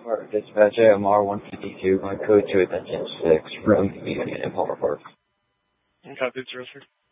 Park, dispatch AMR 152, my code to attention 6 from Union in Palmer Park. Copy, it's Rosser.